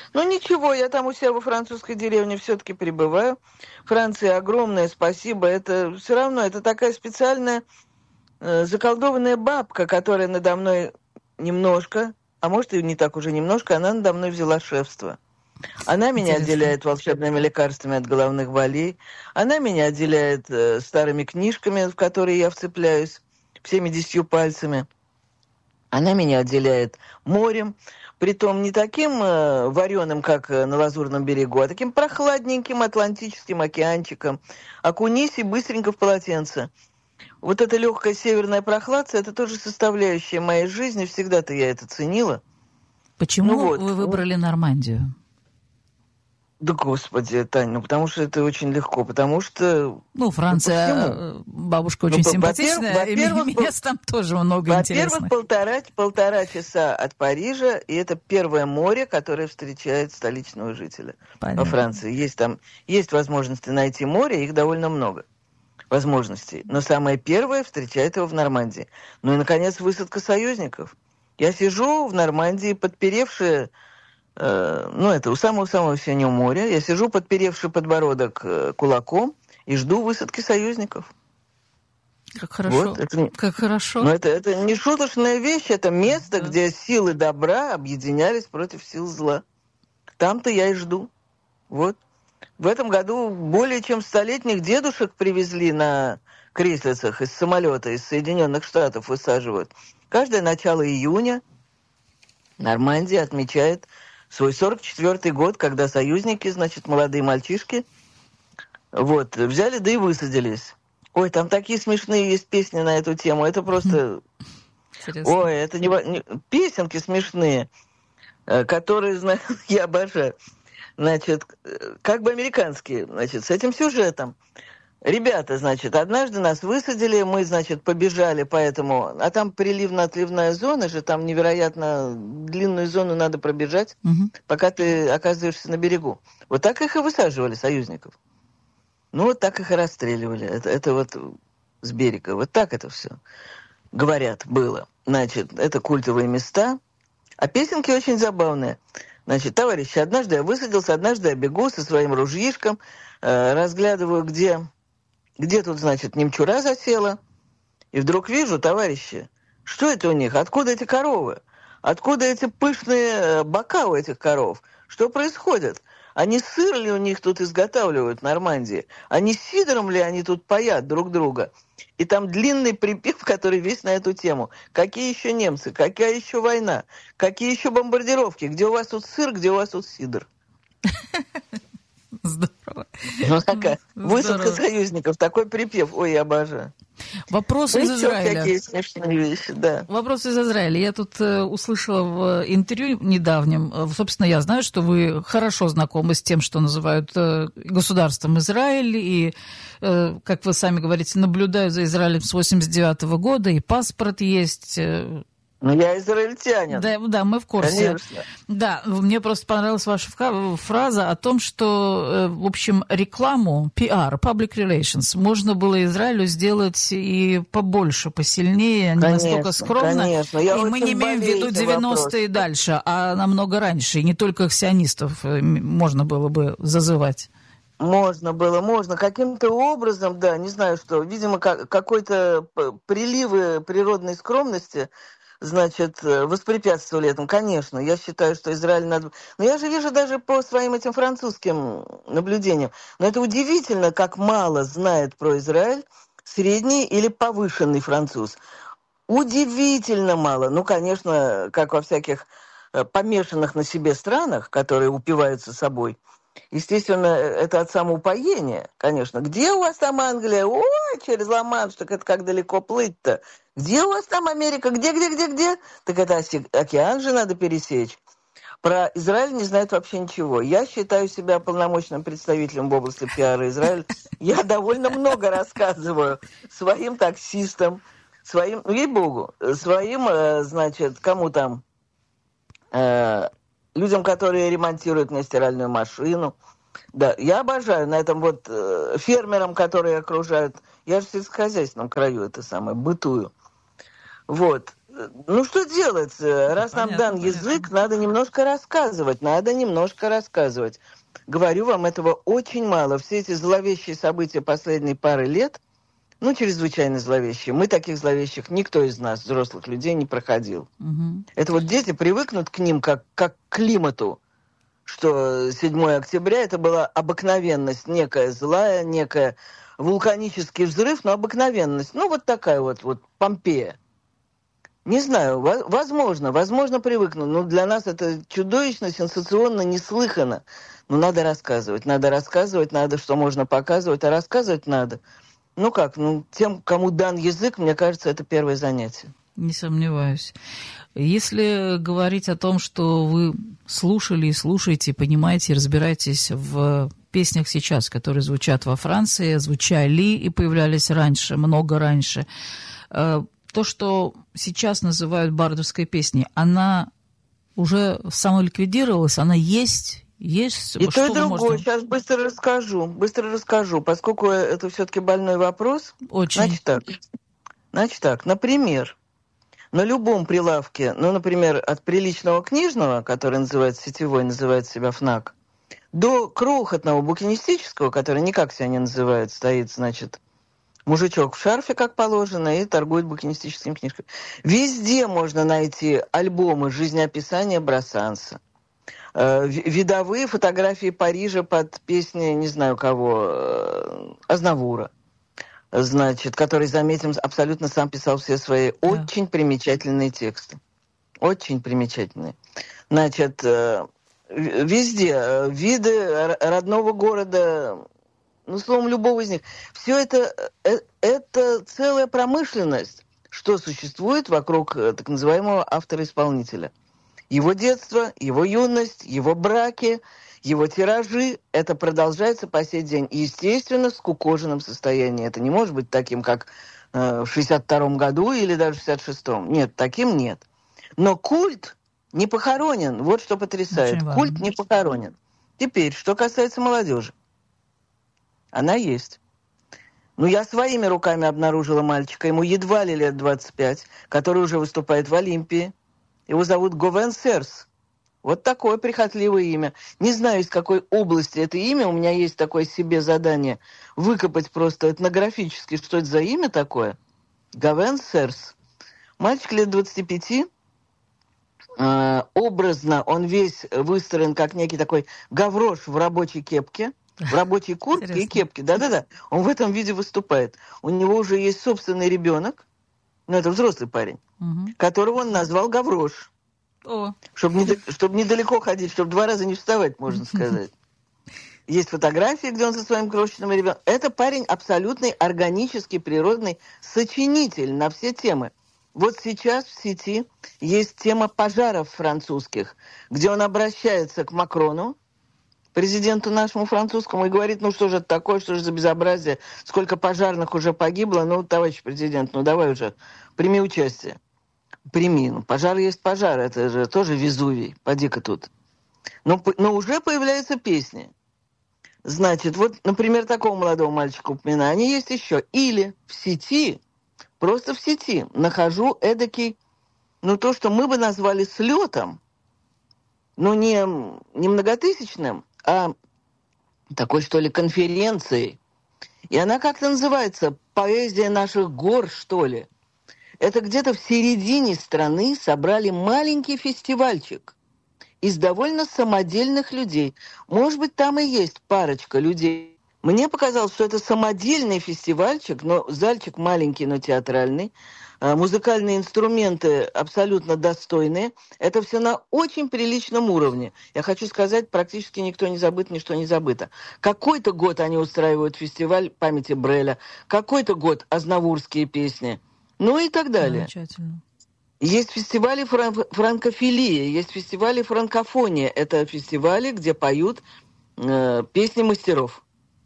Ну ничего, я там у себя во французской деревне все-таки пребываю. Франции огромное спасибо. Это все равно, это такая специальная заколдованная бабка, которая надо мной немножко, а может и не так уже немножко, она надо мной взяла шефство. Она меня Интересно. отделяет волшебными лекарствами от головных болей. Она меня отделяет старыми книжками, в которые я вцепляюсь всеми 10 пальцами. Она меня отделяет морем, притом не таким вареным, как на Лазурном берегу, а таким прохладненьким Атлантическим океанчиком. Окунись и быстренько в полотенце. Вот эта легкая северная прохладца, это тоже составляющая моей жизни. Всегда-то я это ценила. Ну Почему вот. вы выбрали Нормандию? Да господи, Тань, ну потому что это очень легко, потому что, Ну, да по Франция, всему. бабушка Ну, очень симпатичная, и во-первых, мест там тоже много во-первых, интересных. полтора часа от Парижа, и это первое море, которое встречает столичного жителя во Понятно. Франции. Есть возможности найти море, их довольно много возможностей. Но самое первое встречает его в Нормандии. Ну и, наконец, высадка союзников. Я сижу в Нормандии, подперевши, ну это у самого-самого синего моря, я сижу, подперевши подбородок кулаком и жду высадки союзников. Как Вот, хорошо. это, Как но хорошо. это не шуточная вещь, это место, Да. где силы добра объединялись против сил зла. Там-то я и жду. Вот. В этом году более чем столетних дедушек привезли на креслицах из самолета, из Соединенных Штатов высаживают. Каждое начало июня Нормандия отмечает свой 44-й год, когда союзники, значит, молодые мальчишки, вот, взяли да и высадились. Ой, там такие смешные есть песни на эту тему. Это просто... Интересно. Ой, это песенки смешные, которые, я обожаю. Значит, как бы американские, значит, с этим сюжетом. Ребята, значит, однажды нас высадили, мы, значит, побежали по этому... А там приливно-отливная зона же, там невероятно длинную зону надо пробежать, Мгм. пока ты оказываешься на берегу. Вот так их и высаживали, союзников. Ну, вот так их и расстреливали. Это вот с берега. Вот так это все, говорят, было. Значит, это культовые места. А песенки очень забавные. Значит, товарищи, однажды я высадился, однажды я бегу со своим ружьишком, разглядываю, где тут, значит, немчура засела. И вдруг вижу, товарищи, что это у них? Откуда эти коровы? Откуда эти пышные бока у этих коров? Что происходит? Они сыр ли у них тут изготавливают в Нормандии? Они сидром ли они тут паят друг друга? И там длинный припев, который весь на эту тему. Какие еще немцы? Какая еще война? Какие еще бомбардировки? Где у вас тут сыр, где у вас тут сидр? Здорово. Ну, такая высадка Здорово. союзников, такой припев. Ой, я обожаю. Вопрос Ну, из еще Израиля. всякие смешные вещи, да. Вопрос из Израиля. Я тут услышала в интервью недавнем, собственно, я знаю, что вы хорошо знакомы с тем, что называют государством Израиль, и, как вы сами говорите, наблюдаю за Израилем с 89 года, и паспорт есть. Ну, я израильтянин, Да, да, мы в курсе. конечно. Да, мне просто понравилась ваша фраза о том, что, в общем, рекламу, PR, public relations, можно было Израилю сделать и побольше, посильнее, не настолько Конечно, скромно. конечно. Я И мы не очень имеем в болею виду этим 90-е и вопросом. дальше, а намного раньше. И не только сионистов можно было бы зазывать. Можно. Каким-то образом, да, не знаю что, видимо, какой-то приливы природной скромности, значит, воспрепятствовали этому. Конечно, я считаю, что Израиль надо... Но я же вижу даже по своим этим французским наблюдениям. Но это удивительно, как мало знает про Израиль средний или повышенный француз. Удивительно мало. Ну, конечно, как во всяких помешанных на себе странах, которые упиваются собой. Естественно, это от самоупоения, конечно. Где у вас там Англия? Ой, через Ла-Манш, так это как далеко плыть-то? Где у вас там Америка? Где? Так это океан же надо пересечь. Про Израиль не знает вообще ничего. Я считаю себя полномочным представителем в области пиара Израиля. Я довольно много рассказываю своим таксистам, своим, ну, ей-богу, своим, значит, кому там, э, людям, которые ремонтируют мне стиральную машину. Да, я обожаю на этом вот фермерам, которые окружают. Я же в сельскохозяйственном краю это самое, бытую. Вот. Ну, что делать? Это Раз нам понятно, дан понятно. язык, надо немножко рассказывать. Говорю вам, этого очень мало. Все эти зловещие события последней пары лет, ну, чрезвычайно зловещие. Мы таких зловещих, никто из нас, взрослых людей, не проходил. Мгм. Это вот дети привыкнут к ним, как к климату, что 7 октября это была обыкновенность, некая злая, некая вулканический взрыв, но обыкновенность. Ну, вот такая вот Помпея. Не знаю, возможно, привыкну, но для нас это чудовищно, сенсационно, неслыханно. Но надо рассказывать, надо, что можно показывать, а рассказывать надо. Ну как, ну тем, кому дан язык, мне кажется, это первое занятие. Не сомневаюсь. Если говорить о том, что вы слушали и слушаете, понимаете и разбираетесь в песнях сейчас, которые звучат во Франции, звучали и появлялись раньше, много раньше, то, что сейчас называют бардовской песней, она уже самоликвидировалась, она есть? Есть? И то, и Что вы другое. можете... Сейчас быстро расскажу, поскольку это все-таки больной вопрос. Очень. Значит так, например, на любом прилавке, ну, например, от приличного книжного, который называется сетевой, называет себя ФНАК, до крохотного букинистического, который никак себя не называет, стоит, значит, мужичок в шарфе, как положено, и торгует букинистическими книжками. Везде можно найти альбомы жизнеописания Брассанса, видовые фотографии Парижа под песни, не знаю кого, Азнавура, значит, который, заметим, абсолютно сам писал все свои Да. очень примечательные тексты. Очень примечательные. Значит, везде виды родного города, ну, словом, любого из них. Все это целая промышленность, что существует вокруг так называемого автора-исполнителя. Его детство, его юность, его браки, его тиражи, это продолжается по сей день. И, естественно, в скукоженном состоянии. Это не может быть таким, как в 62-м году или даже в 66-м. Нет, таким нет. Но культ не похоронен. Вот что Очень потрясает. Культ важно. не похоронен. Теперь, что касается молодежи. Она есть. Ну, я своими руками обнаружила мальчика, ему едва ли лет 25, который уже выступает в Олимпии. Его зовут Говен Серс. Вот такое прихотливое имя. Не знаю, из какой области это имя. У меня есть такое себе задание выкопать просто этнографически, что это за имя такое. Говен Серс. Мальчик лет 25. Образно он весь выстроен как некий такой гаврош в рабочей кепке, в рабочей куртке и Интересно. кепке. Да-да-да. Он в этом виде выступает. У него уже есть собственный ребенок, ну это взрослый парень, Мгм. которого он назвал Гаврош. О, Чтобы недалеко ходить, чтобы 2 раза не вставать, можно сказать. Есть фотографии, где он со своим крошечным ребенком. Это парень абсолютный органический, природный сочинитель на все темы. Вот сейчас в сети есть тема пожаров французских, где он обращается к Макрону, президенту нашему французскому, и говорит, ну что же это такое, что же за безобразие, сколько пожарных уже погибло, ну, товарищ президент, ну давай уже, прими участие. Прими, ну пожар есть пожар, это же тоже Везувий, поди-ка тут. Но уже появляются песни. Значит, вот, например, такого молодого мальчика упоминаю. Они есть еще. Или в сети, просто в сети, нахожу эдакий, ну, то, что мы бы назвали слетом, но не многотысячным, а такой, что ли, конференцией. И она как-то называется «Поэзия наших гор», что ли. Это где-то в середине страны собрали маленький фестивальчик из довольно самодельных людей. Может быть, там и есть парочка людей. Мне показалось, что это самодельный фестивальчик, но зальчик маленький, но театральный. Музыкальные инструменты абсолютно достойные. Это все на очень приличном уровне. Я хочу сказать, практически никто не забыт, ничто не забыто. Какой-то год они устраивают фестиваль памяти Бреля, какой-то год азнавурские песни, ну и так далее. замечательно. Есть фестивали франкофилии, есть фестивали франкофония. Это фестивали, где поют песни мастеров.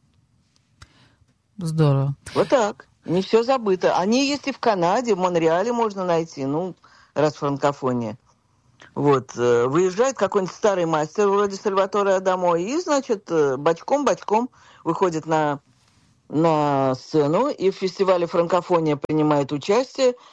Здорово. Вот так. Не все забыто. Они есть и в Канаде, в Монреале можно найти, ну, раз франкофония. Вот. Выезжает какой-нибудь старый мастер, вроде Сальваторе Адамо, и, значит, бочком-бочком выходит на сцену, и в фестивале франкофония принимает участие.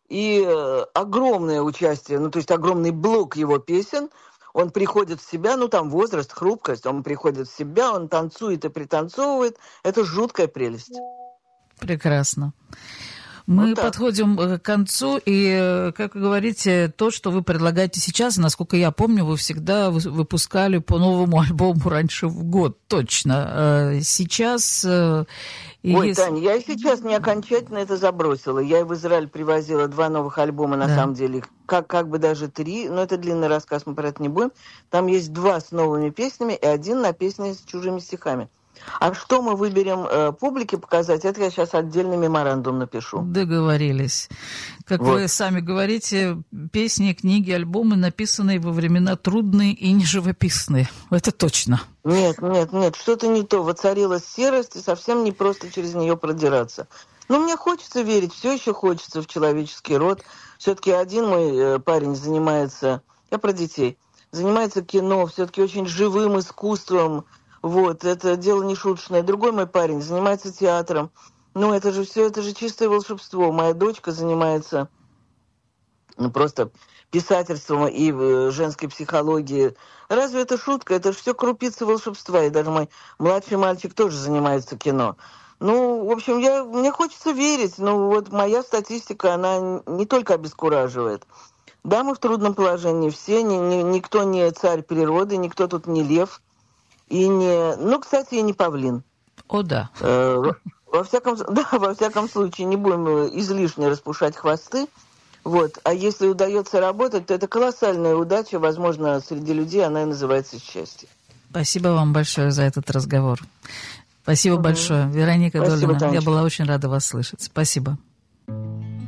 и огромное участие, ну, то есть огромный блок его песен. Он приходит в себя, ну, там возраст, хрупкость, он приходит в себя, он танцует и пританцовывает. Это жуткая прелесть. Прекрасно. Вот Мы так. подходим к концу, и, как вы говорите, то, что вы предлагаете сейчас, насколько я помню, вы всегда выпускали по новому альбому раньше в год, точно. Сейчас... Ой, Если... Таня, я и сейчас не окончательно это забросила. Я и в Израиль привозила 2 новых альбома, на Да. самом деле, как бы даже 3, но это длинный рассказ, мы про это не будем. Там есть 2 с новыми песнями и 1 на песни с чужими стихами. А что мы выберем публике показать, это я сейчас отдельный меморандум напишу. Договорились. Как вы Вот. сами говорите, песни, книги, альбомы, написанные во времена трудные и неживописные. Это точно. Нет, что-то не то. Воцарилась серость, и совсем не просто через нее продираться. Но мне хочется верить, все еще хочется в человеческий род. Все-таки один мой парень занимается, я про детей, занимается кино, все-таки очень живым искусством. Вот, это дело не шуточное. Другой мой парень занимается театром. Ну, это же все, это же чистое волшебство. Моя дочка занимается просто писательством и женской психологией. Разве это шутка? Это же все крупицы волшебства. И даже мой младший мальчик тоже занимается кино. Ну, в общем, мне хочется верить. Ну, вот моя статистика, она не только обескураживает. Да, мы в трудном положении все. Никто не царь природы, никто тут не лев. И не... Ну, кстати, и не павлин. О, да. Во всяком случае, не будем излишне распушать хвосты. Вот. А если удается работать, то это колоссальная удача. Возможно, среди людей она и называется счастье. Спасибо вам большое за этот разговор. Спасибо большое. Вероника Спасибо, Долина. Я Танечка. была очень рада вас слышать. Спасибо.